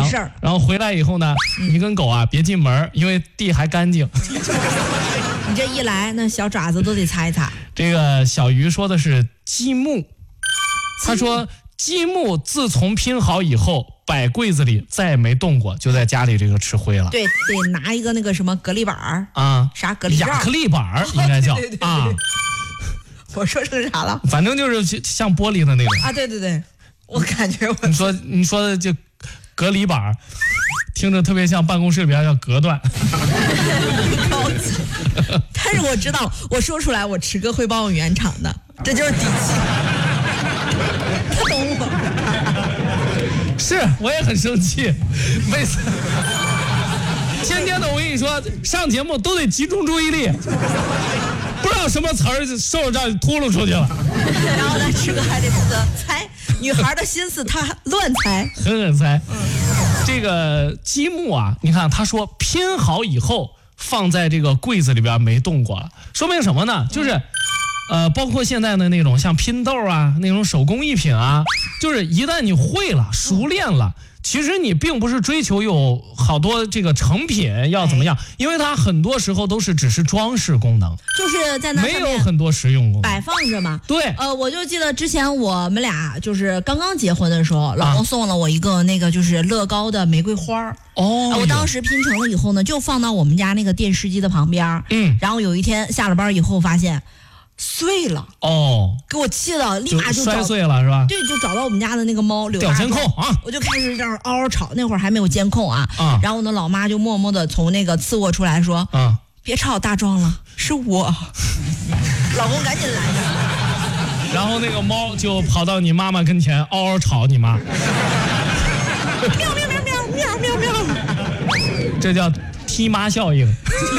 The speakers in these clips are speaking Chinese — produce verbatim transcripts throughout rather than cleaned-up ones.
事儿。 然后回来以后呢，嗯、你跟狗啊别进门，因为地还干净。 你这一来，那小爪子都得擦一擦。 这个小鱼说的是积木，他说积木自从拼好以后，摆柜子里再也没动过，就在家里这个吃灰了。 对，得拿一个那个什么隔离板儿啊， 啥隔离罩？ 亚克力板儿应该叫、哦、对对对对啊。 我说成啥了？ 反正就是像玻璃的那种啊，对对对，我感觉我你说你说的就隔离板儿，听着特别像办公室里边叫隔断。 高级，但是我知道，我说出来，我池哥会帮我圆场的，这就是底气。他懂我。 是，我也很生气，为什么？天天的我跟你说，上节目都得集中注意力，不知道什么词儿受着这儿秃噜出去了。 然后呢，池哥还得负责猜，女孩的心思他乱猜， 狠狠猜。嗯，这个积木啊，你看他说拼好以后放在这个柜子里边没动过了，说明什么呢？就是。呃，包括现在的那种像拼豆啊，那种手工艺品啊，就是一旦你会了、熟练了，其实你并不是追求有好多这个成品要怎么样，因为它很多时候都是只是装饰功能， 就是在那没有很多实用功能， 摆放着嘛。 对， 呃，我就记得之前我们俩就是刚刚结婚的时候，老公送了我一个那个就是乐高的玫瑰花哦、 呃，我当时拼成了以后呢，就放到我们家那个电视机的旁边。 嗯， 然后有一天下了班以后发现。碎了哦，给我气的，立马就摔碎了是吧？ 对，就找到我们家的那个猫， 调监控啊， 我就开始这样嗷嗷吵。那会儿还没有监控啊，啊然后呢，老妈就默默的从那个次卧出来说：“啊，别吵大壮了，是我。”老公赶紧来着。 然后那个猫就跑到你妈妈跟前嗷嗷吵你妈， 喵喵喵喵喵喵喵， 这叫踢妈效应。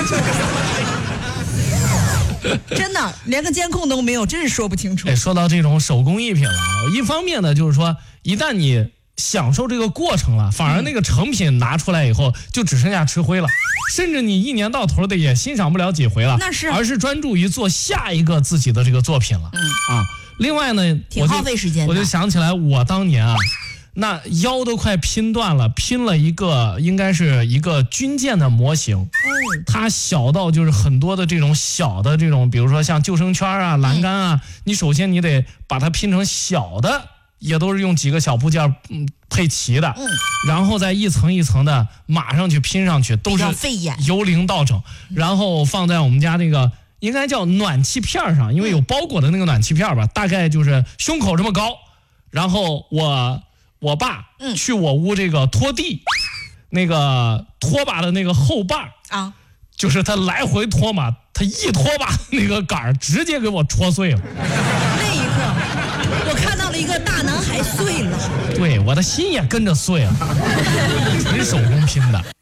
真的连个监控都没有，真是说不清楚。 哎，说到这种手工艺品了，一方面呢，就是说，一旦你享受这个过程了，反而那个成品拿出来以后，就只剩下吃灰了，甚至你一年到头的也欣赏不了几回了。 那是， 而是专注于做下一个自己的这个作品了。嗯啊，另外呢， 挺耗费时间的。 我就想起来，我当年啊。那腰都快拼断了，拼了一个应该是一个军舰的模型，嗯，它小到就是很多的这种小的这种，比如说像救生圈啊、栏杆啊，嗯、你首先你得把它拼成小的，也都是用几个小部件嗯配齐的，嗯，然后再一层一层的马上去拼上去，都是由零到整，然后放在我们家那个应该叫暖气片上，因为有包裹的那个暖气片吧，大概就是胸口这么高，然后我。我爸去我屋这个拖地，嗯、那个拖把的那个后把啊，就是他来回拖嘛，他一拖把那个杆直接给我戳碎了。 那一刻，我看到了一个大男孩碎了， 对，我的心也跟着碎了，纯手工拼的。